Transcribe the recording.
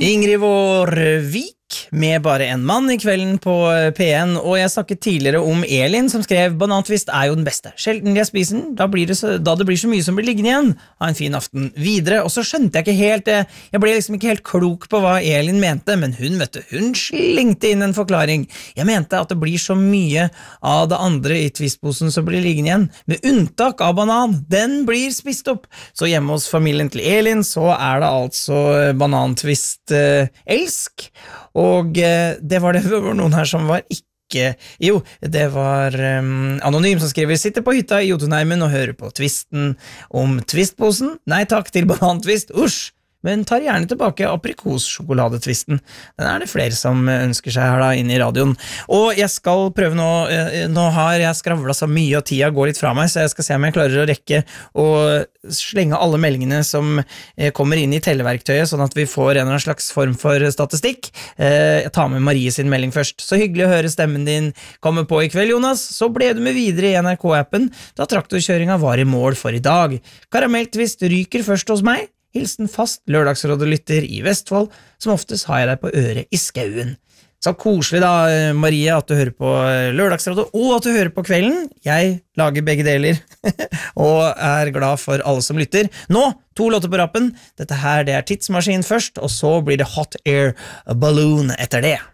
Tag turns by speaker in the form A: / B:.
A: Ingrid Vårvik med bare en mann I kvelden på P1, og jeg snakket tidligere om Elin som skrev «Banantvist jo den beste. Sjelden jeg spiser den, da det blir så mye som blir liggende igjen. Ha en fin aften videre.» Og så skjønte jeg ikke helt det. Jeg ble liksom ikke helt klok på hva Elin mente, men hun slengte inn en forklaring. Jeg mente at det blir så mye av det andre I tvistposen som blir liggende igjen, med unntak av banan. Den blir spist opp. Så hjemme hos familien til Elin så det altså banantvist elsk, og det var noen her som var ikke det var Anonym som skriver «Sitter på hytta I Jotunheimen og hører på tvisten om tvistposen. Nei takk til banantvist, usj! Men tar gjerne tilbake aprikossjokoladetvisten. Den det flere som ønsker seg her da inne I radioen. Og jeg skal prøve nå har jeg skravlet så mye, og tida går litt fra meg, så jeg skal se om jeg klarer å rekke å slenge alle meldingene som kommer inn I telleverktøyet, sånn at vi får en eller annen slags form for statistikk. Jeg tar med Marie sin melding først. Så hyggelig å høre stemmen din komme på I kveld, Jonas. Så ble du med videre I NRK-appen, da traktorkjøringa var I mål for I dag. Karamelltvist ryker først hos meg. Hilsen fast lørdagsrådet-lytter I Vestfold, som oftest har jeg deg på øret I skauen. Så koselig da, Marie, at du hører på lørdagsrådet, og at du hører på kvelden. Jeg lager begge deler, og glad for alle som lytter. Nå, 2 låter på rappen. Dette her, det Tidsmaskin først, og så blir det Hot Air Balloon etter det.